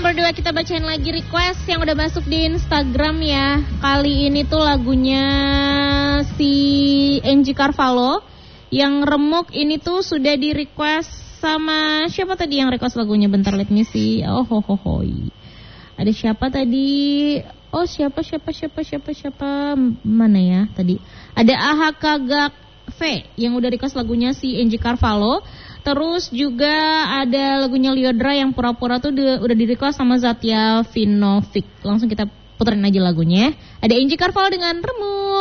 nomor 2 kita bacain lagi request yang udah masuk di Instagram ya. Kali ini tuh lagunya si Angie Carvalho. Yang remuk ini tuh sudah di request sama siapa tadi yang request lagunya? Bentar, let me see. Oh ho ho ho. Ada siapa tadi? Oh siapa mana ya tadi? Ada AHK Gak V yang udah request lagunya si Angie Carvalho. Terus juga ada lagunya Liodra yang pura-pura tuh udah di request sama Zatya Vinovic. Langsung kita puterin aja lagunya. Ada Angie Carvalho dengan Remuk.